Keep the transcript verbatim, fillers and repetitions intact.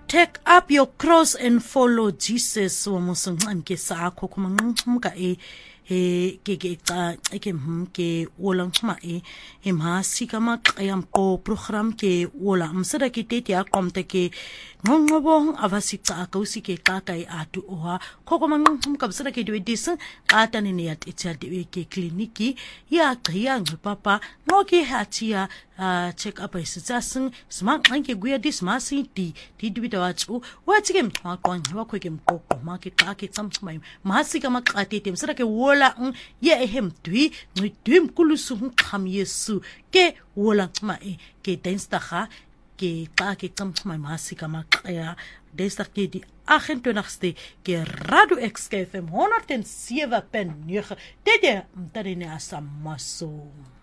Take up your cross and follow Jesus. Wamusungcam ke sakho kuma nqumka e e ke ke xa ke mke wola nxuma e emhasi kama qyam qo program ke wola msada ke tete aqomte ke nqonqobo avasixa ka usike xa ka atu oha khoko manqumka msada ke diwedisa qata nene ya tete de ke kliniki ya qhiya ngipapa ngoki hatia check up isitsasing sma nqanke guya dis masi di di dibita wathu wathi ke mxwaqwa ngibakho ke mqoqo make xa ke tsamxuma masi kama qatete msada ke wola ye ehem dwi ngidwim kulusu ngxam Yesu ke wola nxuma e ke dienstaga ke xa ke tsamxuma masi kama qya dinsdag ke die agt-en-twintigste ke Radio X K F M honderd en sewe punt nege dit jy mtadene asamaso.